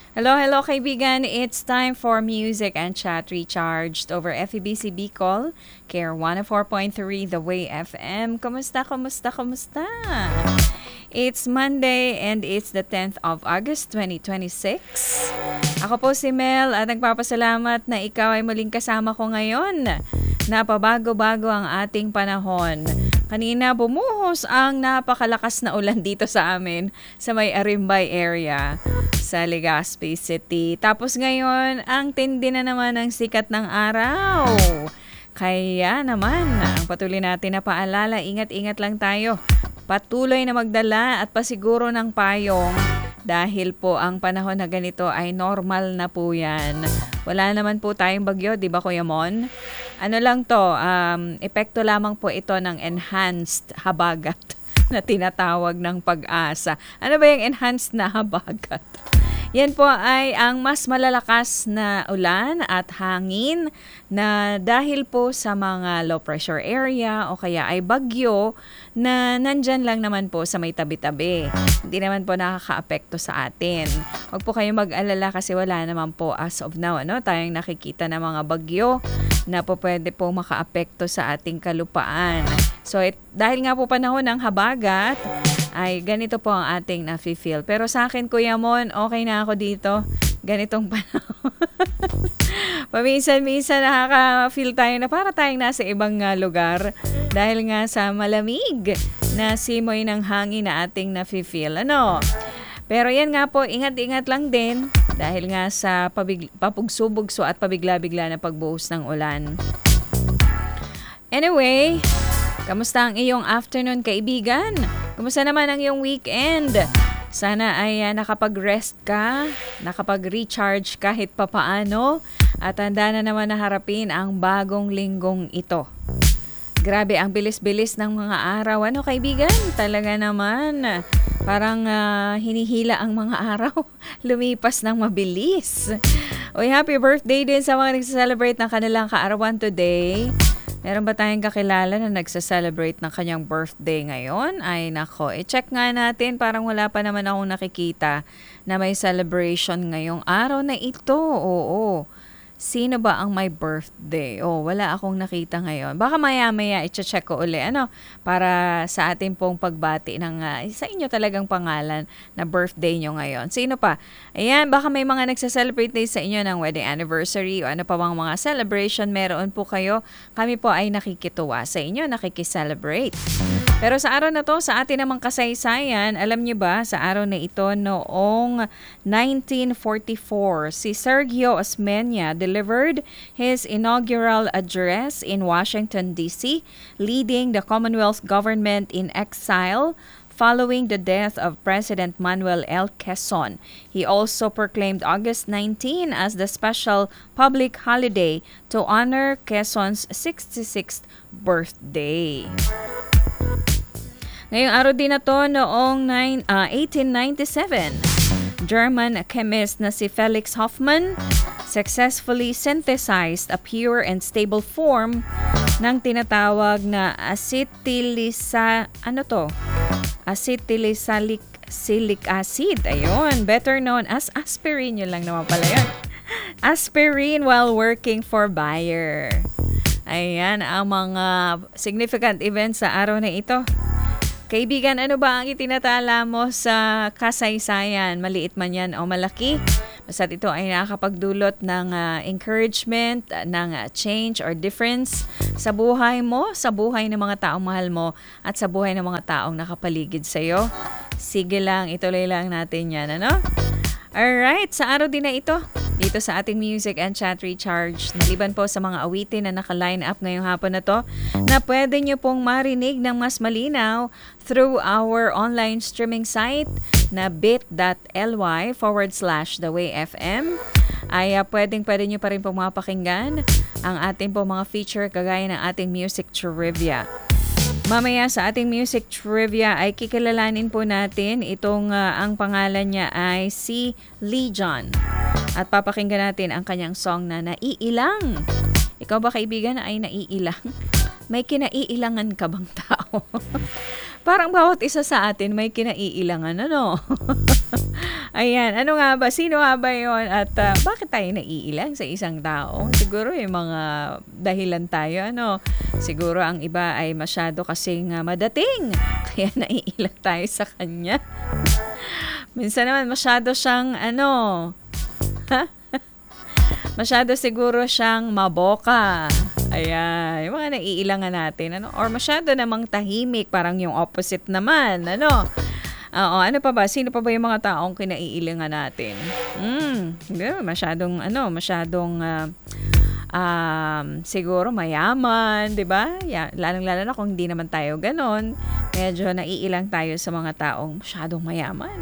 Hello, hello kaibigan. It's time for Music and Chat Recharged over FEBC Bicol, Care 104.3 The Way FM. Kumusta, kumusta, kumusta? It's Monday and it's the 10th of August 2026. Ako po si Mel at nagpapasalamat na ikaw ay muling kasama ko ngayon. Napabago-bago ang ating panahon. Kanina bumuhos ang napakalakas na ulan dito sa amin sa may Arimbay area sa Legazpi City. Tapos ngayon, ang tindi na naman ng sikat ng araw. Kaya naman, ang patuloy natin na paalala, ingat-ingat lang tayo. Patuloy na magdala at pasiguro ng payong dahil po ang panahon na ganito ay normal na po yan. Wala naman po tayong bagyo, di ba Kuya Mon? Ano lang to, epekto lamang po ito ng enhanced habagat na tinatawag ng Pag-asa. Ano ba yung enhanced na habagat? Yan po ay ang mas malalakas na ulan at hangin na dahil po sa mga low pressure area o kaya ay bagyo na nandyan lang naman po sa may tabi-tabi. Hindi naman po nakaka-apekto sa atin. Huwag po kayong mag-alala kasi wala naman po as of now tayong nakikita na mga bagyo na po pwede po maka-apekto sa ating kalupaan. So dahil nga po panahon ng habagat, ay ganito po ang ating nafe-feel. Pero sa akin, Kuya Mon, okay na ako dito. Ganitong panahon. Paminsan-minsan nakaka-feel tayo na para tayong nasa ibang lugar dahil nga sa malamig na simoy ng hangin na ating nafe-feel. Pero yan nga po, ingat-ingat lang din dahil nga sa papugsubugso at pabigla-bigla na pagbuhos ng ulan. Anyway, kamusta ang iyong afternoon, kaibigan? Kumusta naman ang iyong weekend? Sana ay nakapag-rest ka, nakapag-recharge kahit papaano, at handa na naman na harapin ang bagong linggong ito. Grabe, ang bilis-bilis ng mga araw. Kaibigan? Talaga naman. Parang hinihila ang mga araw. Lumipas ng mabilis. Uy, happy birthday din sa mga nagsaselebrate ng kanilang kaarawan today. Meron ba tayong kakilala na nagsa-celebrate ng kanyang birthday ngayon? Ay nako, i-check nga natin. Parang wala pa naman akong nakikita na may celebration ngayong araw na ito. Oo. Sino ba ang may birthday? Wala akong nakita ngayon. Baka maya-maya i-check ko uli. Para sa ating pong pagbati ng sa inyo talagang pangalan na birthday nyo ngayon. Sino pa? Ayan, baka may mga nagsa-celebrate din sa inyo ng wedding anniversary o ano pa bang mga celebration meron po kayo. Kami po ay nakikituwa sa inyo, nakikiselebrate. Pero sa araw na to, sa atin namang kasaysayan, alam niyo ba, sa araw na ito noong 1944, si Sergio Osmeña delivered his inaugural address in Washington, D.C., leading the Commonwealth government in exile following the death of President Manuel L. Quezon. He also proclaimed August 19 as the special public holiday to honor Quezon's 66th birthday. Ngayong araw din na to noong 1897, German chemist na si Felix Hoffmann successfully synthesized a pure and stable form ng tinatawag na acetylsalicylic acid. Ayun, better known as aspirin. Yun lang naman pala yun. Aspirin while working for Bayer. Ayan ang mga significant events sa araw na ito. Kaibigan, ano ba ang itinatala mo sa kasaysayan? Maliit man yan o malaki? Basta ito ay nakakapagdulot ng encouragement, ng change or difference sa buhay mo, sa buhay ng mga taong mahal mo, at sa buhay ng mga taong nakapaligid sa'yo. Sige lang, ituloy lang natin yan, Alright, sa araw din na ito, dito sa ating Music and Chat Recharge, maliban po sa mga awitin na naka-line up ngayong hapon na to, na pwede nyo pong marinig ng mas malinaw through our online streaming site na bit.ly/thewayfm, ay pwede nyo pa rin pong mapakinggan ang ating po mga feature kagaya ng ating music trivia. Mamaya sa ating music trivia ay kikilalanin po natin itong ang pangalan niya ay si Legion. At papakinggan natin ang kanyang song na Naiilang. Ikaw ba kaibigan ay naiilang? May kinaiilangan ka bang tao? Parang bawat isa sa atin may kinaiilangan, Ayan, ano nga ba? Sino nga ba yun? At bakit tayo naiilang sa isang tao? Siguro yung mga dahilan tayo, ano? Siguro ang iba ay masyado kasing madating. Kaya naiilang tayo sa kanya. Minsan naman masyado siyang, masyado siguro siyang maboka. Ayan, yung mga naiilangan natin, ano? Or masyado namang tahimik, parang yung opposite naman, ano? Oo, ano pa ba? Sino pa ba yung mga taong kinaiilangan natin? Masyadong, siguro mayaman, di ba? Lalong-lalo na kung hindi naman tayo ganon, medyo naiilang tayo sa mga taong masyadong mayaman.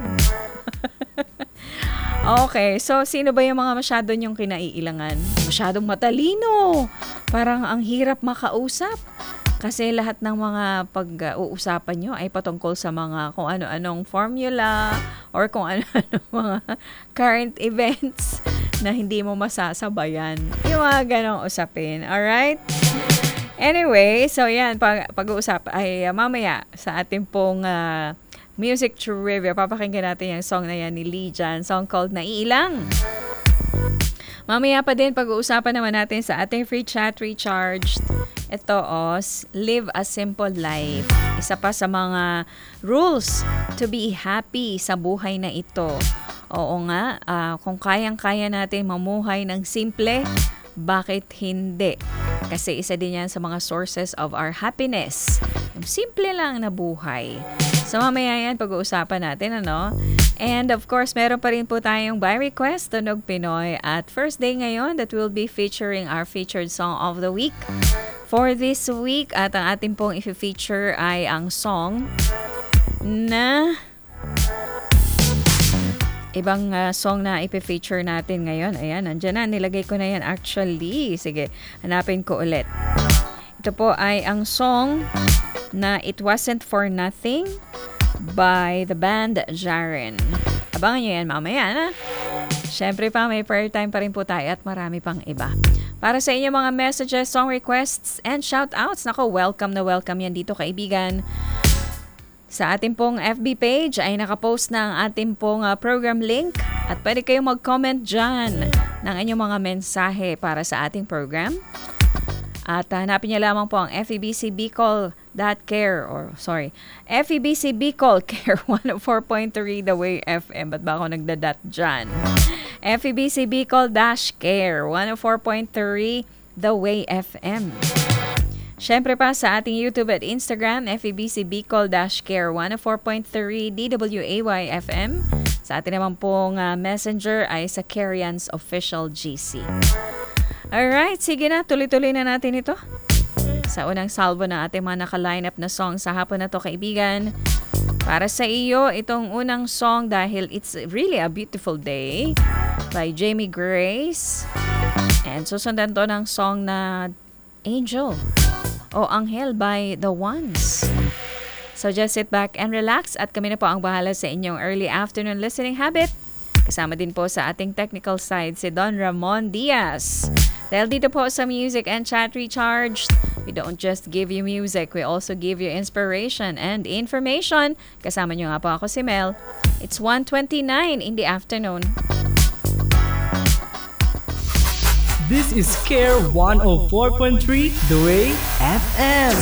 Okay, so sino ba yung mga masyado niyong kinaiilangan? Masyadong matalino. Parang ang hirap makausap. Kasi lahat ng mga pag-uusapan nyo ay patungkol sa mga kung ano-anong formula or kung ano-ano mga current events na hindi mo masasabayan. Yung mga ganong usapin. Alright? Anyway, so yan, pag-uusap ay mamaya sa ating pong music trivia. Papakinggan natin yung song na yan ni Lee Jan. Song called Naiilang. Mamaya pa din pag-uusapan naman natin sa ating free chat recharged. Ito live a simple life. Isa pa sa mga rules to be happy sa buhay na ito. Oo nga, kung kayang-kaya natin mamuhay ng simple, bakit hindi? Kasi isa din yan sa mga sources of our happiness. Yung simple lang na buhay. So mamaya yan pag-uusapan natin, ano? And of course, meron pa rin po tayong by request, Tunog Pinoy. At first day ngayon that we'll be featuring our featured song of the week for this week. At ang ating pong i-feature ay ang song na ibang song na i-feature natin ngayon. Ayan, nandyan na. Nilagay ko na yan actually. Sige, hanapin ko ulit. Ito po ay ang song na It Wasn't For Nothing by the band Jaren. Abangan nyo yan mamaya, na? Siyempre pa, may prayer time pa rin po tayo at marami pang iba. Para sa inyo mga messages, song requests, and shoutouts, nako, welcome na welcome yan dito, kaibigan. Sa ating pong FB page ay nakapost na ang ating pong program link at pwede kayong mag-comment dyan ng inyong mga mensahe para sa ating program. At hanapin niyo lamang po ang FEBC Bicol FEBC Bicol Care 104.3 The Way FM. Ba't ba ako nagda-dot dyan? FEBC Bicol Care 104.3 The Way FM. Siyempre pa sa ating YouTube at Instagram, FEBC Bicol Care 104.3 DWAY FM. Sa ating naman pong messenger ay sa Carians Official GC. Alright, sige na, tuloy-tuloy na natin ito. Sa unang salvo na ating mga naka-line up na song sa hapon na to, kaibigan. Para sa iyo, itong unang song dahil it's really a beautiful day by Jamie Grace. And susundan to ng song na Angel o Anghel by The Ones. So just sit back and relax at kami na po ang bahala sa inyong early afternoon listening habit. Kasama din po sa ating technical side si Don Ramon Diaz. Dahil dito po sa Music and Chat Recharged, we don't just give you music, we also give you inspiration and information. Kasama nyo nga po ako si Mel. It's 1:29 in the afternoon. This is Care 104.3 The Way FM.